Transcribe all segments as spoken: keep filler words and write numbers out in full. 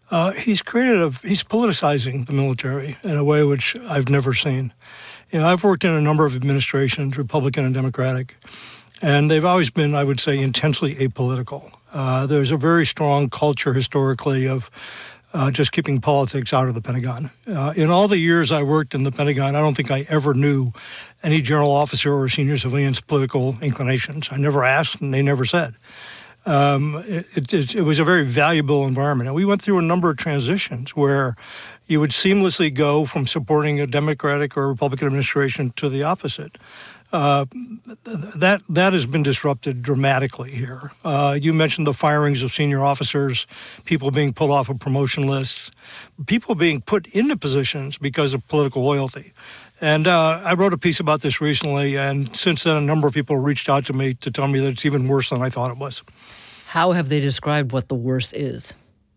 Uh, he's created a, he's politicizing the military in a way which I've never seen. You know, I've worked in a number of administrations, Republican and Democratic, and they've always been, I would say, intensely apolitical. Uh, there's a very strong culture historically of uh, just keeping politics out of the Pentagon. Uh, in all the years I worked in the Pentagon, I don't think I ever knew any general officer or senior civilian's political inclinations. I never asked, and they never said. Um, it, it, it was a very valuable environment. And we went through a number of transitions where you would seamlessly go from supporting a Democratic or Republican administration to the opposite. Uh, that that has been disrupted dramatically here. Uh, you mentioned the firings of senior officers, people being pulled off of promotion lists, people being put into positions because of political loyalty. And uh, I wrote a piece about this recently, and since then a number of people reached out to me to tell me that it's even worse than I thought it was. How have they described what the worst is?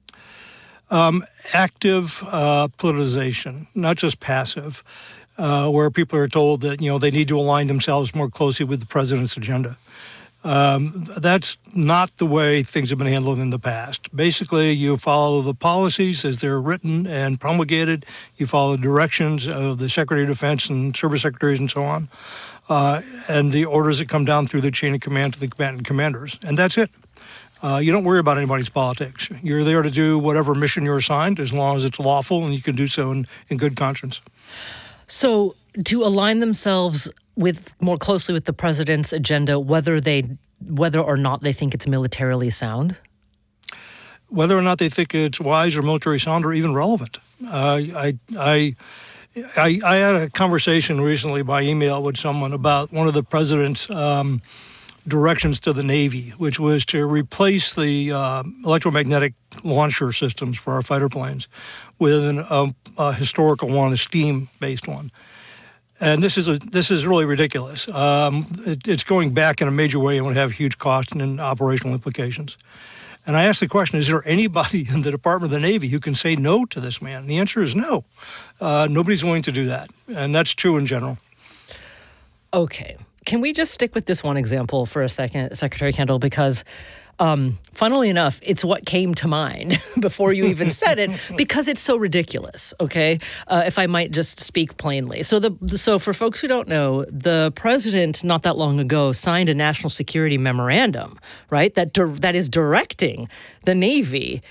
Um, active uh, politicization, not just passive, uh, where people are told that, you know, they need to align themselves more closely with the president's agenda. Um, that's not the way things have been handled in the past. Basically, you follow the policies as they're written and promulgated. You follow the directions of the Secretary of Defense and service secretaries and so on, uh, and the orders that come down through the chain of command to the combatant commanders. And that's it. Uh, you don't worry about anybody's politics. You're there to do whatever mission you're assigned as long as it's lawful and you can do so in, in good conscience. So to align themselves with more closely with the president's agenda, whether they, whether or not they think it's militarily sound? Whether or not they think it's wise or military sound or even relevant. Uh, I, I, I, I had a conversation recently by email with someone about one of the president's um, directions to the Navy, which was to replace the uh, electromagnetic launcher systems for our fighter planes with an, a, a historical one, a steam-based one. And this is a, this is really ridiculous. Um, it, it's going back in a major way and would have huge cost and operational implications. And I asked the question, is there anybody in the Department of the Navy who can say no to this man? And the answer is no. Uh, nobody's willing to do that. And that's true in general. Okay. Can we just stick with this one example for a second, Secretary Kendall? Because um, funnily enough, it's what came to mind before you even said it, because it's so ridiculous, okay? Uh, if I might just speak plainly. So the so for folks who don't know, the president not that long ago signed a national security memorandum, right, that dir- that is directing the Navy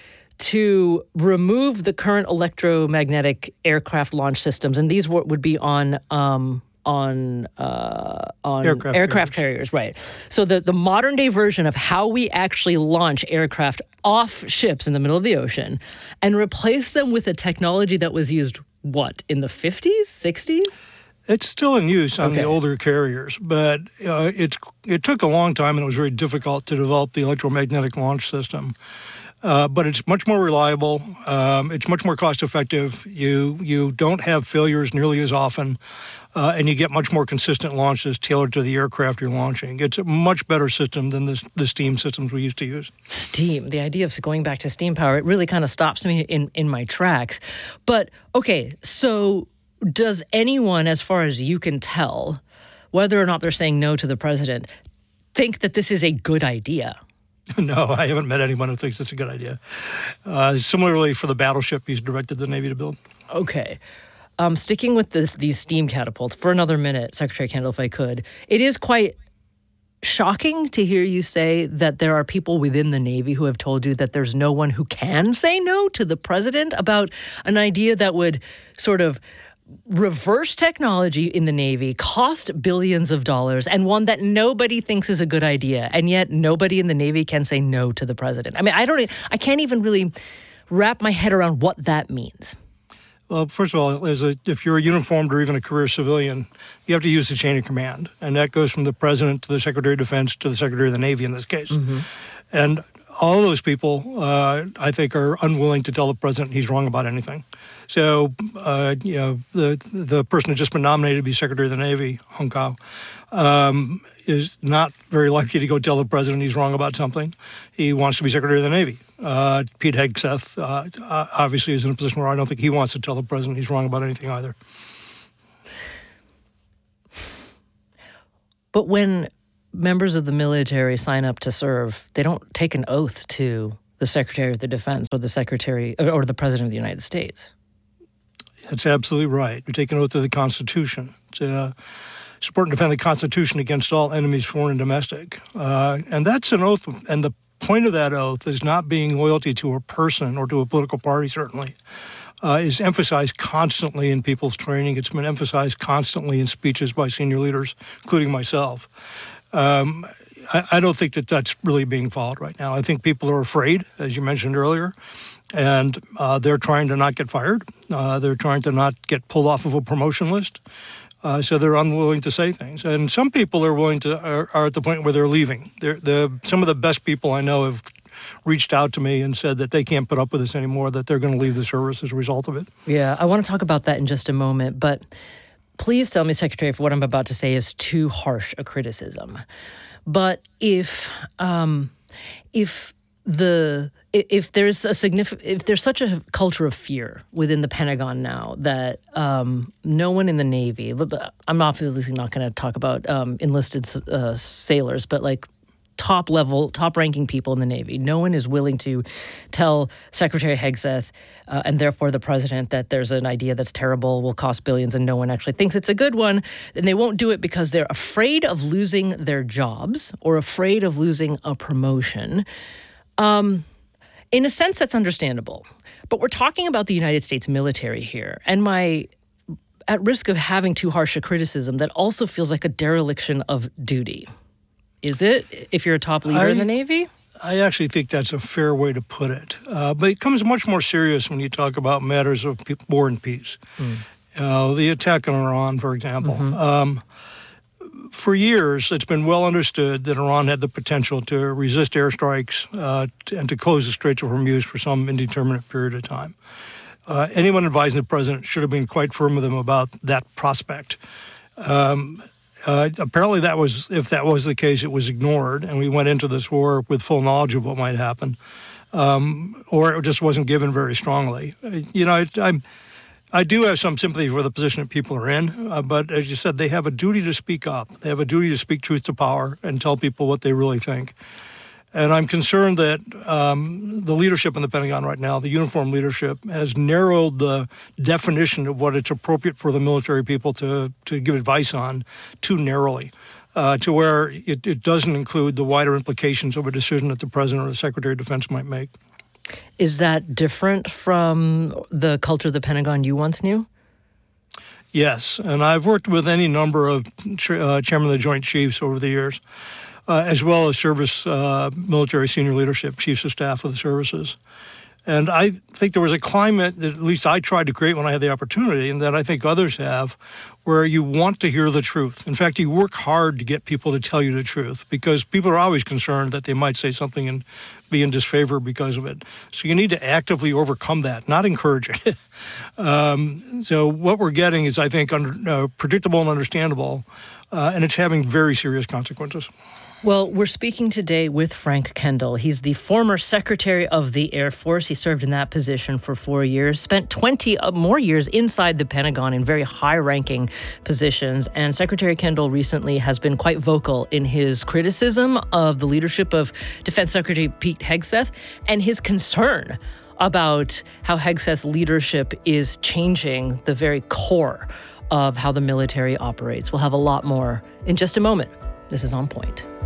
to remove the current electromagnetic aircraft launch systems. And these w- would be on... Um, on uh, on aircraft, aircraft carriers. carriers, right. So the, the modern day version of how we actually launch aircraft off ships in the middle of the ocean and replace them with a technology that was used, what, in the fifties, sixties? It's still in use on Okay. the older carriers, but uh, it's it took a long time and it was very difficult to develop the electromagnetic launch system. Uh, but it's much more reliable. Um, it's much more cost effective. You you don't have failures nearly as often, uh, and you get much more consistent launches tailored to the aircraft you're launching. It's a much better system than the, the steam systems we used to use. Steam, the idea of going back to steam power, it really kind of stops me in, in my tracks. But, okay, so does anyone, as far as you can tell, whether or not they're saying no to the president, think that this is a good idea? No, I haven't met anyone who thinks it's a good idea. Uh, similarly, for the battleship he's directed the Navy to build. Okay. Um, sticking with this, these steam catapults for another minute, Secretary Kendall, if I could, it is quite shocking to hear you say that there are people within the Navy who have told you that there's no one who can say no to the president about an idea that would sort of reverse technology in the Navy, cost billions of dollars, and one that nobody thinks is a good idea. And yet nobody in the Navy can say no to the president. I mean, I don't, I can't even really wrap my head around what that means. Well, first of all, as a, if you're a uniformed or even a career civilian, you have to use the chain of command. And that goes from the president to the Secretary of Defense to the Secretary of the Navy in this case. Mm-hmm. And all those people, uh, I think, are unwilling to tell the president he's wrong about anything. So, uh, you know, the the person who's just been nominated to be Secretary of the Navy, Hung Kao, um, is not very likely to go tell the president he's wrong about something. He wants to be Secretary of the Navy. Uh, Pete Hegseth, uh, obviously, is in a position where I don't think he wants to tell the president he's wrong about anything either. But when members of the military sign up to serve, they don't take an oath to the Secretary of the Defense or the Secretary or the President of the United States. That's absolutely right. We take an oath to the Constitution to uh, support and defend the Constitution against all enemies, foreign and domestic. Uh, and that's an oath, and the point of that oath is not being loyalty to a person or to a political party, certainly, uh, is emphasized constantly in people's training. It's been emphasized constantly in speeches by senior leaders, including myself. Um, I, I don't think that that's really being followed right now. I think people are afraid, as you mentioned earlier, and uh, they're trying to not get fired. Uh, they're trying to not get pulled off of a promotion list. Uh, so they're unwilling to say things. And some people are willing to are, are at the point where they're leaving. They're, the some of the best people I know have reached out to me and said that they can't put up with this anymore, that they're going to leave the service as a result of it. Yeah, I want to talk about that in just a moment. But please tell me, Secretary, if what I'm about to say is too harsh a criticism. But if um, if the if there's a significant if there's such a culture of fear within the Pentagon now that um, no one in the Navy, I'm obviously not going to talk about um, enlisted uh, sailors, but like top level, top ranking people in the Navy, no one is willing to tell Secretary Hegseth uh, and therefore the president that there's an idea that's terrible, will cost billions, and no one actually thinks it's a good one. And they won't do it because they're afraid of losing their jobs or afraid of losing a promotion. Um, in a sense, that's understandable. But we're talking about the United States military here. And my, at risk of having too harsh a criticism, that also feels like a dereliction of duty. Is it, if you're a top leader I, in the Navy? I actually think that's a fair way to put it. Uh, but it comes much more serious when you talk about matters of pe- war and peace. Mm. Uh, the attack on Iran, for example. Mm-hmm. Um, For years, it's been well understood that Iran had the potential to resist airstrikes uh, and to close the Straits of Hormuz for some indeterminate period of time. Uh, anyone advising the president should have been quite firm with him about that prospect. Um, uh, apparently, that was if that was the case, it was ignored, and we went into this war with full knowledge of what might happen, um, or it just wasn't given very strongly. You know, I, I'm. I do have some sympathy for the position that people are in, uh, but as you said, they have a duty to speak up. They have a duty to speak truth to power and tell people what they really think. And I'm concerned that um, the leadership in the Pentagon right now, the uniform leadership, has narrowed the definition of what it's appropriate for the military people to, to give advice on too narrowly, uh, to where it, it doesn't include the wider implications of a decision that the President or the Secretary of Defense might make. Is that different from the culture of the Pentagon you once knew? Yes, and I've worked with any number of uh, chairmen of the Joint Chiefs over the years, uh, as well as service uh, military senior leadership, chiefs of staff of the services. And I think there was a climate that at least I tried to create when I had the opportunity, and that I think others have, where you want to hear the truth. In fact, you work hard to get people to tell you the truth because people are always concerned that they might say something and be in disfavor because of it. So you need to actively overcome that, not encourage it. um, so what we're getting is, I think, under, uh, predictable and understandable, uh, and it's having very serious consequences. Well, we're speaking today with Frank Kendall. He's the former Secretary of the Air Force. He served in that position for four years, spent twenty more years inside the Pentagon in very high-ranking positions. And Secretary Kendall recently has been quite vocal in his criticism of the leadership of Defense Secretary Pete Hegseth and his concern about how Hegseth's leadership is changing the very core of how the military operates. We'll have a lot more in just a moment. This is On Point.